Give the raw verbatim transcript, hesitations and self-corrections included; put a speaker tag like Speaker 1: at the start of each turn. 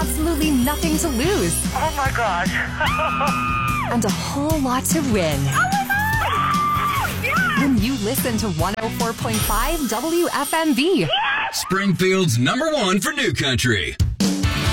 Speaker 1: absolutely nothing to lose.
Speaker 2: Oh my gosh.
Speaker 1: And a whole lot to win.
Speaker 2: Oh my God! Yeah!
Speaker 1: When you listen to one oh four point five W F M V.
Speaker 3: Springfield's number one for new country.